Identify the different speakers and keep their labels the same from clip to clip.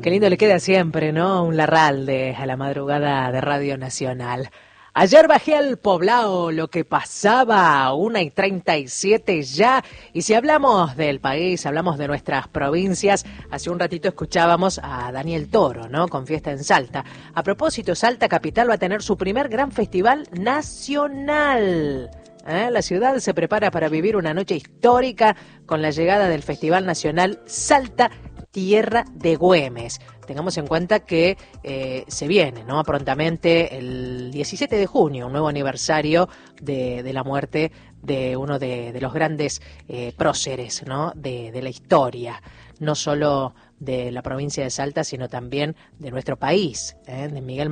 Speaker 1: Qué lindo le queda siempre, ¿no? Un Larralde a la madrugada de Radio Nacional. Ayer bajé al Poblado, lo que pasaba, 1:37 ya. Y si hablamos del país, hablamos de nuestras provincias, hace un ratito escuchábamos a Daniel Toro, ¿no? Con fiesta en Salta. A propósito, Salta Capital va a tener su primer gran festival nacional. La ciudad se prepara para vivir una noche histórica con la llegada del Festival Nacional Salta Tierra de Güemes. Tengamos en cuenta que se viene, ¿no? Prontamente el 17 de junio, un nuevo aniversario de la muerte de uno de los grandes próceres, ¿no? de la historia, no solo de la provincia de Salta, sino también de nuestro país, de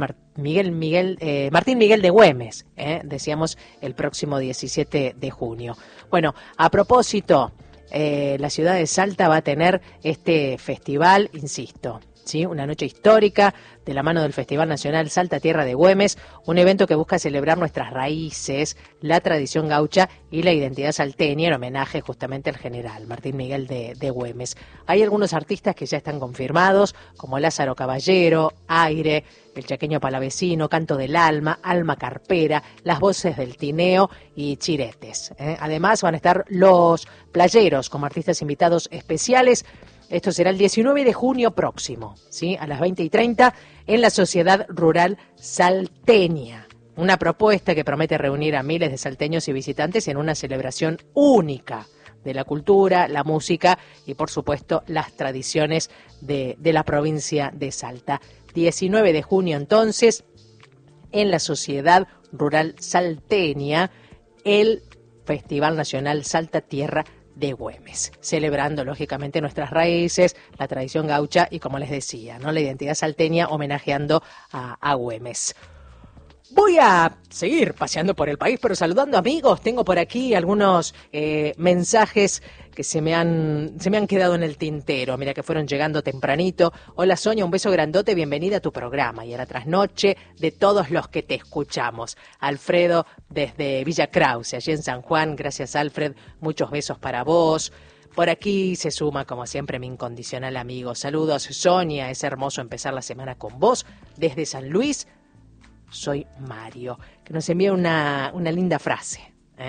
Speaker 1: Martín Miguel de Güemes, decíamos el próximo 17 de junio. Bueno, a propósito, la ciudad de Salta va a tener este festival, insisto, ¿sí? Una noche histórica de la mano del Festival Nacional Salta Tierra de Güemes, un evento que busca celebrar nuestras raíces, la tradición gaucha y la identidad salteña en homenaje justamente al general Martín Miguel de Güemes. Hay algunos artistas que ya están confirmados, como Lázaro Caballero, Aire, el chaqueño palavecino, Canto del Alma, Alma Carpera, Las Voces del Tineo y Chiretes. Además van a estar los playeros como artistas invitados especiales. Esto será el 19 de junio próximo, ¿sí? A las 20:30 en la Sociedad Rural Salteña. Una propuesta que promete reunir a miles de salteños y visitantes en una celebración única de la cultura, la música y, por supuesto, las tradiciones de la provincia de Salta. 19 de junio, entonces, en la Sociedad Rural Salteña, el Festival Nacional Salta Tierra de Güemes, celebrando lógicamente nuestras raíces, la tradición gaucha y, como les decía, ¿no? La identidad salteña, homenajeando a Güemes. Voy a seguir paseando por el país, pero saludando amigos. Tengo por aquí algunos mensajes que se me han quedado en el tintero. Mira que fueron llegando tempranito. Hola Sonia, un beso grandote, bienvenida a tu programa y a la trasnoche de todos los que te escuchamos. Alfredo desde Villa Krause, allí en San Juan. Gracias Alfred, muchos besos para vos. Por aquí se suma, como siempre, mi incondicional amigo. Saludos Sonia, es hermoso empezar la semana con vos desde San Luis. Soy Mario, que nos envía una linda frase.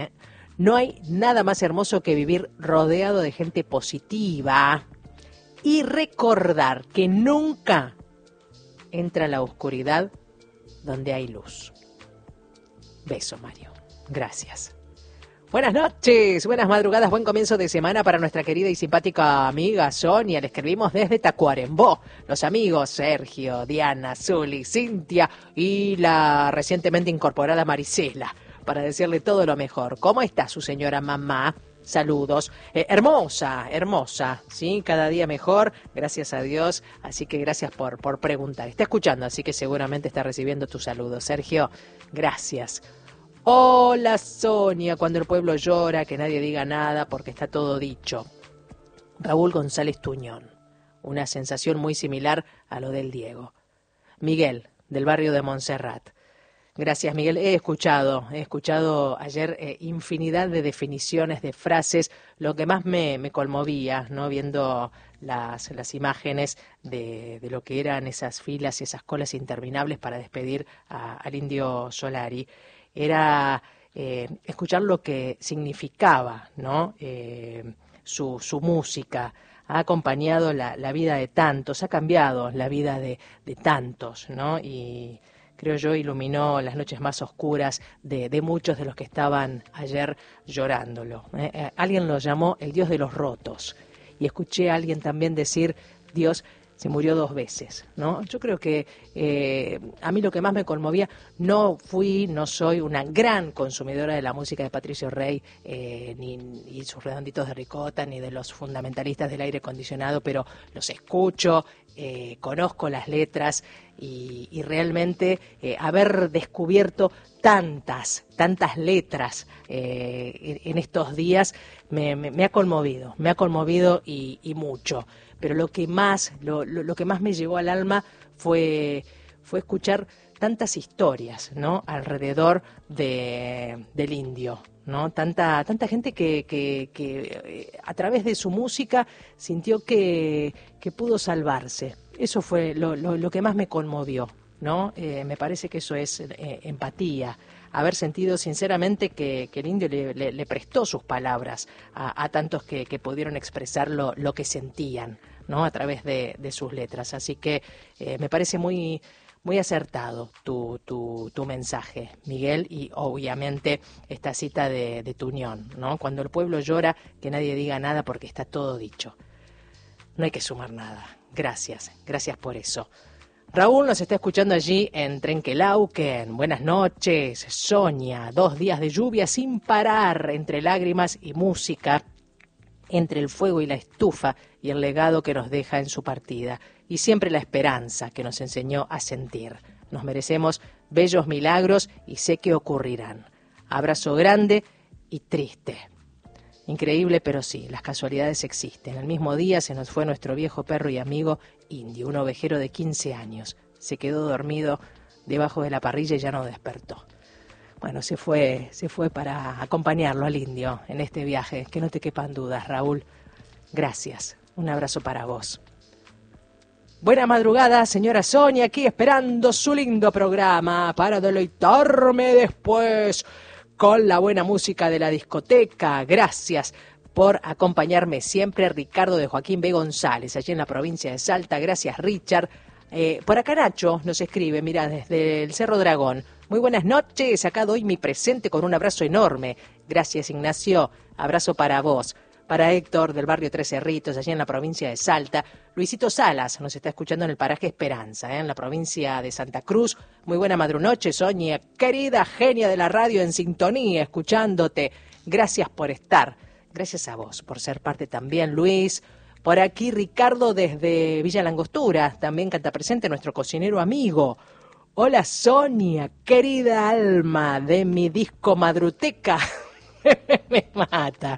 Speaker 1: No hay nada más hermoso que vivir rodeado de gente positiva y recordar que nunca entra la oscuridad donde hay luz. Beso, Mario. Gracias. Buenas noches, buenas madrugadas, buen comienzo de semana para nuestra querida y simpática amiga Sonia. Le escribimos desde Tacuarembó. Los amigos Sergio, Diana, Zuli, Cintia y la recientemente incorporada Marisela, para decirle todo lo mejor. ¿Cómo está su señora mamá? Saludos. Hermosa, ¿sí? Cada día mejor, gracias a Dios. Así que gracias por preguntar. Está escuchando, así que seguramente está recibiendo tus saludos. Sergio, gracias. Hola Sonia, cuando el pueblo llora, que nadie diga nada porque está todo dicho. Raúl González Tuñón, una sensación muy similar a lo del Diego. Miguel, del barrio de Montserrat. Gracias Miguel, he escuchado ayer infinidad de definiciones, de frases, lo que más me conmovía, ¿no? Viendo las imágenes de lo que eran esas filas y esas colas interminables para despedir al Indio Solari. Era escuchar lo que significaba, ¿no? Su música. Ha acompañado la vida de tantos, ha cambiado la vida de tantos, ¿no? Y creo yo iluminó las noches más oscuras de muchos de los que estaban ayer llorándolo. Alguien lo llamó el Dios de los rotos. Y escuché a alguien también decir, Dios se murió 2 veces, ¿no? Yo creo que a mí lo que más me conmovía, no soy una gran consumidora de la música de Patricio Rey, ni sus redonditos de ricota, ni de los fundamentalistas del aire acondicionado, pero los escucho, conozco las letras y realmente haber descubierto tantas letras en estos días me ha conmovido y mucho. Pero lo que más me llegó al alma fue escuchar tantas historias, ¿no? Alrededor del indio, ¿no? Tanta gente que a través de su música sintió que pudo salvarse. Eso fue lo que más me conmovió, ¿no? Me parece que eso es empatía, haber sentido sinceramente que el indio le prestó sus palabras a tantos que pudieron expresar lo que sentían, ¿no? A través de sus letras. Así que me parece muy acertado tu mensaje, Miguel, y obviamente esta cita de tu unión, ¿no? Cuando el pueblo llora, que nadie diga nada porque está todo dicho. No hay que sumar nada. Gracias por eso. Raúl nos está escuchando allí en Trenquelauquen. Buenas noches, Sonia. 2 días de lluvia sin parar, entre lágrimas y música, entre el fuego y la estufa y el legado que nos deja en su partida. Y siempre la esperanza que nos enseñó a sentir. Nos merecemos bellos milagros y sé que ocurrirán. Abrazo grande y triste. Increíble, pero sí, las casualidades existen. El mismo día se nos fue nuestro viejo perro y amigo Indio, un ovejero de 15 años. Se quedó dormido debajo de la parrilla y ya no despertó. Bueno, se fue para acompañarlo al Indio en este viaje. Que no te quepan dudas, Raúl. Gracias. Un abrazo para vos. Buena madrugada, señora Sonia, aquí esperando su lindo programa para deleitarme después con la buena música de la discoteca. Gracias por acompañarme siempre. Ricardo de Joaquín B. González, allí en la provincia de Salta. Gracias, Richard. Por acá Nacho nos escribe, mira, desde el Cerro Dragón. Muy buenas noches, acá doy mi presente con un abrazo enorme. Gracias, Ignacio. Abrazo para vos. Para Héctor del barrio Tres Cerritos, allí en la provincia de Salta. Luisito Salas nos está escuchando en el paraje Esperanza, en la provincia de Santa Cruz. Muy buena madrunoche, Sonia, querida genia de la radio en sintonía, escuchándote. Gracias por estar. Gracias a vos por ser parte también, Luis. Por aquí Ricardo desde Villa Langostura, también canta presente nuestro cocinero amigo. Hola Sonia, querida alma de mi disco Madruteca. Me mata.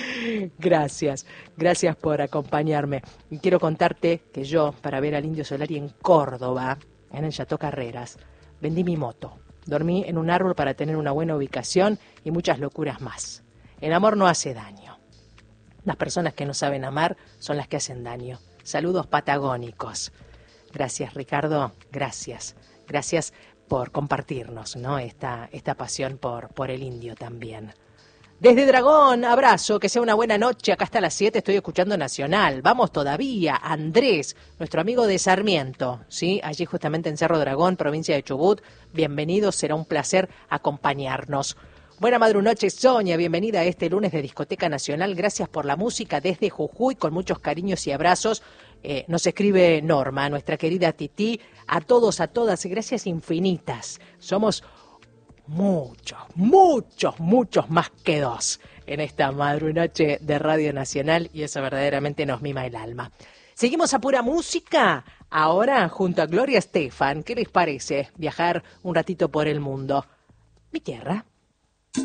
Speaker 1: Gracias por acompañarme. Y quiero contarte que yo, para ver al Indio Solari en Córdoba, en el Chateau Carreras, vendí mi moto. Dormí en un árbol para tener una buena ubicación y muchas locuras más. El amor no hace daño. Las personas que no saben amar son las que hacen daño. Saludos patagónicos. Gracias, Ricardo. Gracias por compartirnos, ¿no? Esta pasión por el indio también. Desde Dragón, abrazo, que sea una buena noche. Acá hasta las 7 estoy escuchando Nacional. Vamos todavía. Andrés, nuestro amigo de Sarmiento, ¿sí? Allí justamente en Cerro Dragón, provincia de Chubut. Bienvenido, será un placer acompañarnos. Buena madrunoche, Sonia. Bienvenida a este lunes de Discoteca Nacional. Gracias por la música desde Jujuy, con muchos cariños y abrazos. Nos escribe Norma, nuestra querida Tití. A todos, a todas, gracias infinitas. Somos muchos más que 2 en esta madrunoche de Radio Nacional y eso verdaderamente nos mima el alma. Seguimos a pura música, ahora junto a Gloria Estefan. ¿Qué les parece viajar un ratito por el mundo? Mi tierra.